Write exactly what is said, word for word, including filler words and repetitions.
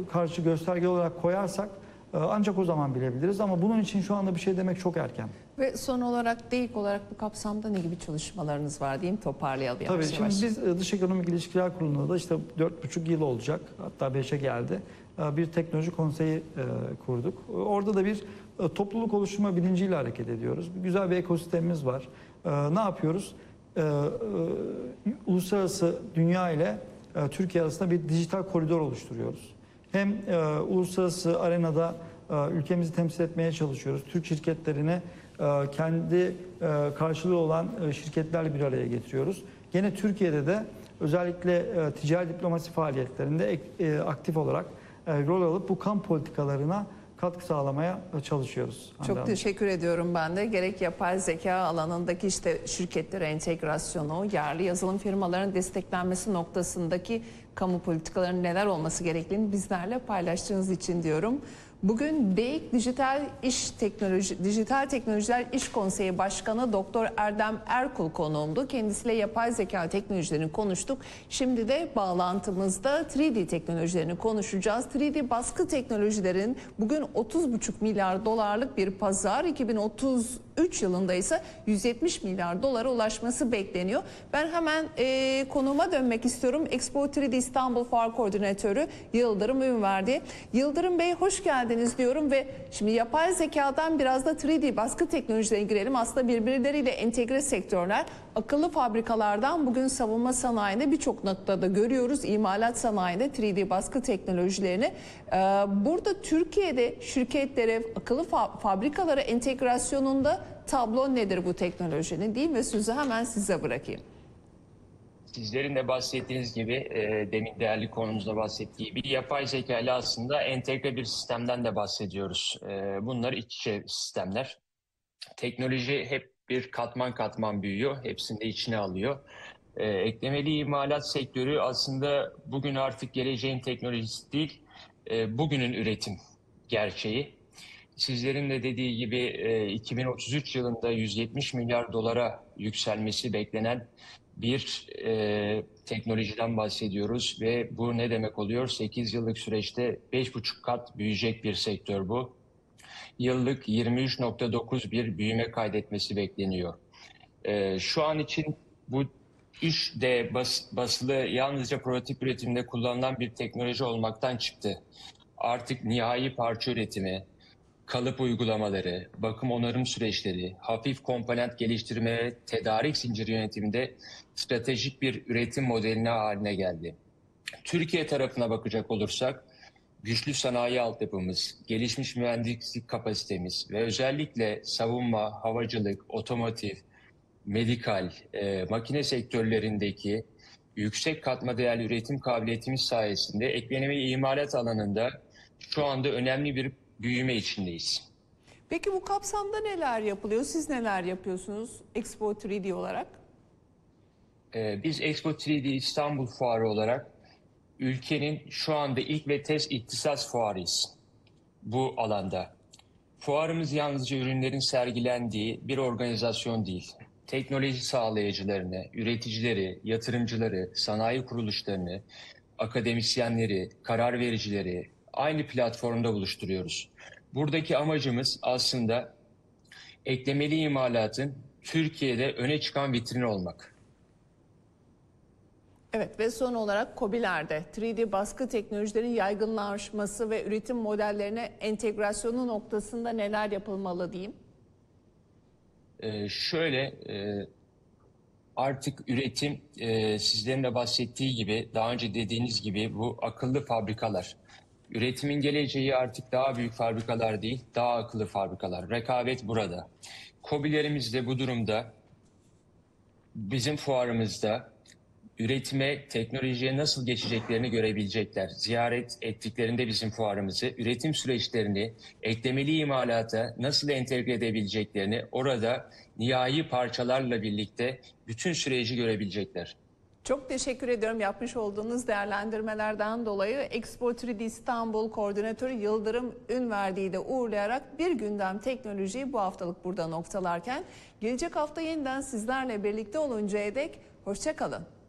karşı gösterge olarak koyarsak ancak o zaman bilebiliriz. Ama bunun için şu anda bir şey demek çok erken. Ve son olarak, D E İ K olarak bu kapsamda ne gibi çalışmalarınız var diyeyim, toparlayalım Tabii yavaş şimdi yavaş. biz Dış Ekonomik İlişkiler Kurulu'nda da işte dört buçuk yıl olacak, hatta beşe geldi. Bir teknoloji konseyi kurduk. Orada da bir topluluk oluşturma bilinciyle hareket ediyoruz. Güzel bir ekosistemimiz var. Ne yapıyoruz? Uluslararası dünya ile Türkiye arasında bir dijital koridor oluşturuyoruz. Hem uluslararası arenada ülkemizi temsil etmeye çalışıyoruz. Türk şirketlerine kendi karşılığı olan şirketlerle bir araya getiriyoruz. Gene Türkiye'de de özellikle ticari diplomasi faaliyetlerinde aktif olarak rol alıp bu kamu politikalarına katkı sağlamaya çalışıyoruz. Çok teşekkür ediyorum ben de. Gerek yapay zeka alanındaki işte şirketlere entegrasyonu, yerli yazılım firmalarının desteklenmesi noktasındaki kamu politikalarının neler olması gerektiğini bizlerle paylaştığınız için diyorum. Bugün D E İ K Dijital İş Teknoloji Dijital Teknolojiler İş Konseyi Başkanı Doktor Erdem Erkul konuğumdu. Kendisiyle yapay zeka teknolojilerini konuştuk. Şimdi de bağlantımızda üç D teknolojilerini konuşacağız. üç D baskı teknolojilerin bugün otuz buçuk milyar dolarlık bir pazar, iki bin otuz üç yılında ise yüz yetmiş milyar dolara ulaşması bekleniyor. Ben hemen e, konuğuma dönmek istiyorum. Expo üç D İstanbul Fuar Koordinatörü Yıldırım Ünverdi. Yıldırım Bey, hoş geldiniz diyorum ve şimdi yapay zekadan biraz da üç D baskı teknolojilerine girelim. Aslında birbirleriyle entegre sektörler. Akıllı fabrikalardan bugün savunma sanayinde birçok noktada görüyoruz. İmalat sanayinde üç D baskı teknolojilerini. Ee, burada Türkiye'de şirketlere, akıllı fa fabrikalara entegrasyonunda tablo nedir bu teknolojinin diyeyim ve sözü hemen size bırakayım. Sizlerin de bahsettiğiniz gibi, e, demin değerli konumuzda bahsettiği gibi yapay zeka ile aslında entegre bir sistemden de bahsediyoruz. E, bunlar iç içe sistemler. Teknoloji hep bir katman katman büyüyor, hepsini de içine alıyor. E, eklemeli imalat sektörü aslında bugün artık geleceğin teknolojisi değil, e, bugünün üretim gerçeği. Sizlerin de dediği gibi e, iki bin otuz üç yılında yüz yetmiş milyar dolara yükselmesi beklenen bir e, teknolojiden bahsediyoruz ve bu ne demek oluyor? sekiz yıllık süreçte beş buçuk kat büyüyecek bir sektör bu. Yıllık yirmi üç nokta dokuz bir büyüme kaydetmesi bekleniyor. E, şu an için bu üç D bas, basılı yalnızca prototip üretiminde kullanılan bir teknoloji olmaktan çıktı. Artık nihai parça üretimi, kalıp uygulamaları, bakım onarım süreçleri, hafif komponent geliştirme ve tedarik zinciri yönetiminde stratejik bir üretim modeline haline geldi. Türkiye tarafına bakacak olursak, güçlü sanayi altyapımız, gelişmiş mühendislik kapasitemiz ve özellikle savunma, havacılık, otomotiv, medikal, e, makine sektörlerindeki yüksek katma değerli üretim kabiliyetimiz sayesinde ekleneme imalat alanında şu anda önemli bir büyüme içindeyiz. Peki bu kapsamda neler yapılıyor? Siz neler yapıyorsunuz Expo üç D olarak? Ee, biz Expo üç D İstanbul Fuarı olarak ülkenin şu anda ilk ve tez ihtisas fuarıyız bu alanda. Fuarımız yalnızca ürünlerin sergilendiği bir organizasyon değil. Teknoloji sağlayıcılarını, üreticileri, yatırımcıları, sanayi kuruluşlarını, akademisyenleri, karar vericileri aynı platformda buluşturuyoruz. Buradaki amacımız aslında eklemeli imalatın Türkiye'de öne çıkan vitrini olmak. Evet ve son olarak KOBİ'lerde üç D baskı teknolojilerin yaygınlaşması ve üretim modellerine entegrasyonu noktasında neler yapılmalı diyeyim? Ee, şöyle e, artık üretim e, sizlerin de bahsettiği gibi, daha önce dediğiniz gibi bu akıllı fabrikalar. Üretimin geleceği artık daha büyük fabrikalar değil, daha akıllı fabrikalar. Rekabet burada. KOBİ'lerimiz de bu durumda bizim fuarımızda üretime, teknolojiye nasıl geçeceklerini görebilecekler. Ziyaret ettiklerinde bizim fuarımızı, üretim süreçlerini, eklemeli imalata nasıl entegre edebileceklerini, orada nihai parçalarla birlikte bütün süreci görebilecekler. Çok teşekkür ediyorum yapmış olduğunuz değerlendirmelerden dolayı. Expo üç D İstanbul Koordinatörü Yıldırım Ünverdi'yi de uğurlayarak bir gündem teknolojiyi bu haftalık burada noktalarken, gelecek hafta yeniden sizlerle birlikte oluncaya dek hoşça kalın.